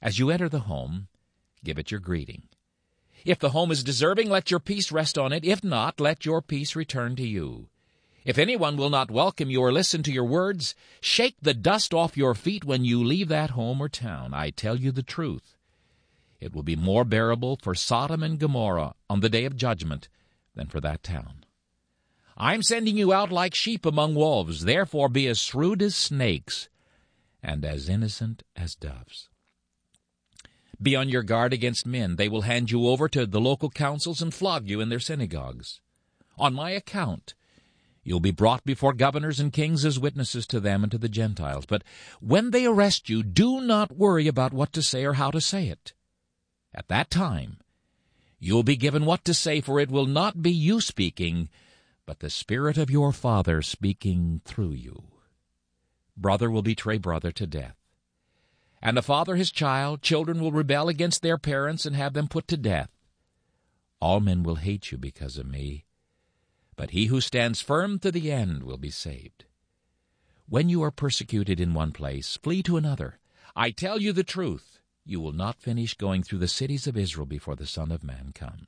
As you enter the home, give it your greeting. If the home is deserving, let your peace rest on it. If not, let your peace return to you. If anyone will not welcome you or listen to your words, shake the dust off your feet when you leave that home or town. I tell you the truth. It will be more bearable for Sodom and Gomorrah on the day of judgment than for that town. I'm sending you out like sheep among wolves. Therefore be as shrewd as snakes and as innocent as doves. Be on your guard against men. They will hand you over to the local councils and flog you in their synagogues. On my account, you'll be brought before governors and kings as witnesses to them and to the Gentiles. But when they arrest you, do not worry about what to say or how to say it. At that time, you'll be given what to say, for it will not be you speaking, but the Spirit of your Father speaking through you. Brother will betray brother to death, and a father his child. Children will rebel against their parents and have them put to death. All men will hate you because of me, but he who stands firm to the end will be saved. When you are persecuted in one place, flee to another. I tell you the truth, you will not finish going through the cities of Israel before the Son of Man comes.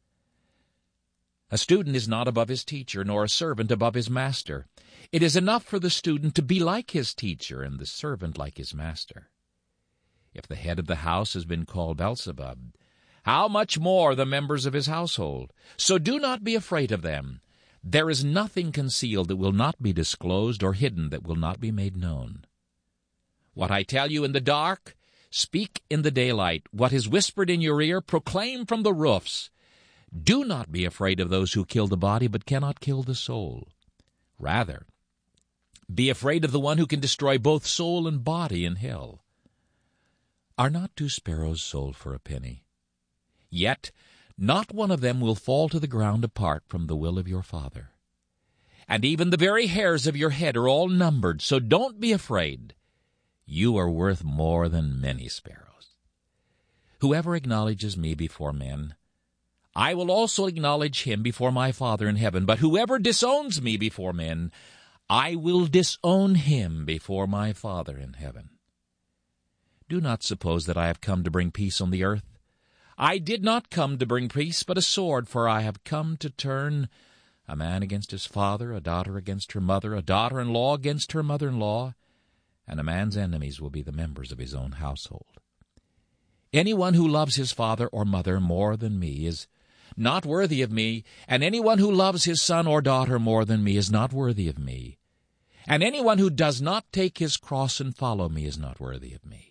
A student is not above his teacher, nor a servant above his master. It is enough for the student to be like his teacher, and the servant like his master. If the head of the house has been called Beelzebub, how much more the members of his household? So do not be afraid of them. There is nothing concealed that will not be disclosed, or hidden that will not be made known. What I tell you in the dark, speak in the daylight. What is whispered in your ear, proclaim from the roofs. Do not be afraid of those who kill the body, but cannot kill the soul. Rather, be afraid of the one who can destroy both soul and body in hell. Are not 2 sparrows sold for a penny? Yet not one of them will fall to the ground apart from the will of your Father. And even the very hairs of your head are all numbered, so don't be afraid. You are worth more than many sparrows. Whoever acknowledges me before men, I will also acknowledge him before my Father in heaven. But whoever disowns me before men, I will disown him before my Father in heaven. Do not suppose that I have come to bring peace on the earth. I did not come to bring peace, but a sword, for I have come to turn a man against his father, a daughter against her mother, a daughter-in-law against her mother-in-law, and a man's enemies will be the members of his own household. Anyone who loves his father or mother more than me is not worthy of me, and anyone who loves his son or daughter more than me is not worthy of me. And anyone who does not take his cross and follow me is not worthy of me.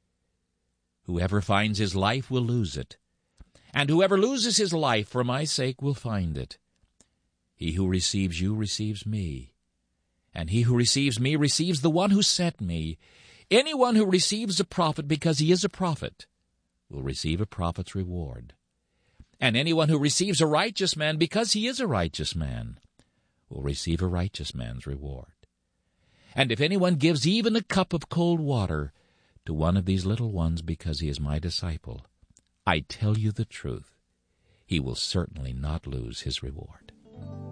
Whoever finds his life will lose it, and whoever loses his life for my sake will find it. He who receives you receives me, and he who receives me receives the one who sent me. Anyone who receives a prophet because he is a prophet will receive a prophet's reward. And anyone who receives a righteous man because he is a righteous man will receive a righteous man's reward. And if anyone gives even a cup of cold water to one of these little ones because he is my disciple, I tell you the truth, he will certainly not lose his reward.